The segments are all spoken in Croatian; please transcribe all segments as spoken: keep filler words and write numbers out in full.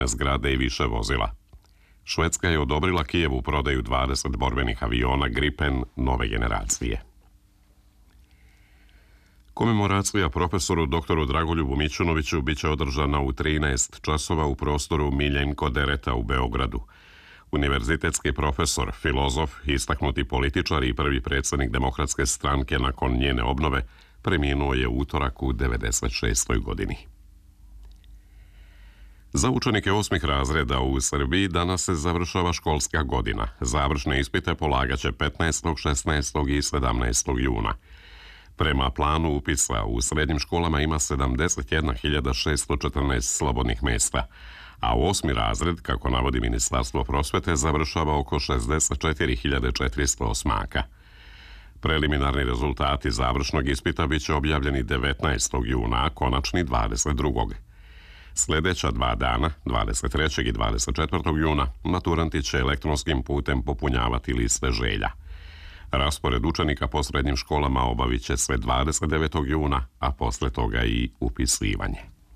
zgrade i više vozila. Švedska je odobrila Kijevu prodaju dvadeset borbenih aviona Gripen nove generacije. Komemoracija profesoru doktoru Dragoljubu Mićunoviću biće održana u trinaest časova u prostoru Miljenko Dereta u Beogradu. Univerzitetski profesor, filozof, istaknuti političar i prvi predsjednik Demokratske stranke nakon njene obnove preminuo je u utorak u devedeset šestoj godini. Za učenike osmih razreda u Srbiji danas se završava školska godina. Završne ispite polagaće petnaestog, šesnaestog i sedamnaestog juna. Prema planu upisa u srednjim školama ima sedamdeset jedna hiljada šeststo četrnaest slobodnih mjesta, a osmi razred, kako navodi Ministarstvo prosvete, završava oko šezdeset četiri hiljade četiristo osmaka. Preliminarni rezultati završnog ispita bit će objavljeni devetnaestog juna, a konačni dvadeset drugog Sljedeća dva dana, dvadeset trećeg i dvadeset četvrtog juna, maturanti će elektronskim putem popunjavati liste želja. Raspored učenika po srednjim školama obavit će se dvadeset devetog juna, a posle toga i upisivanje.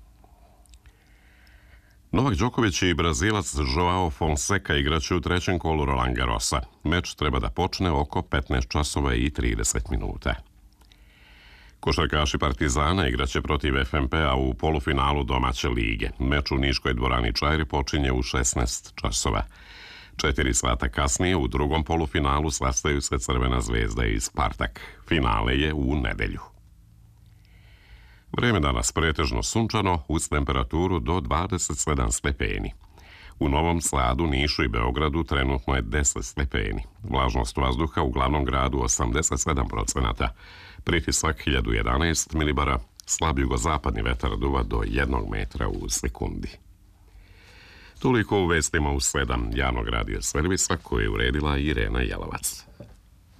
Novak Đoković i Brazilac Joao Fonseca igraće u trećem kolu Roland Garrosa. Meč treba da počne oko petnaest časova i trideset minuta. Košarkaši Partizana igraće protiv F M P-a u polufinalu domaće lige. Meč u Niškoj dvorani Čajri počinje u šesnaest časova. Četiri sata kasnije u drugom polufinalu sastaju se Crvena zvezda i Spartak. Finale je u nedelju. Vreme danas pretežno sunčano uz temperaturu do dvadeset sedam stepeni. U Novom Sadu, Nišu i Beogradu trenutno je deset stepeni. Vlažnost vazduha u glavnom gradu osamdeset sedam procenata. Pritisak hiljadu jedanaest milibara, slab jugozapadni vetar duva do jednog metra u sekundi. Toliko u vestima u sedam javnog radio servisa koje je uredila Irena Jelovac.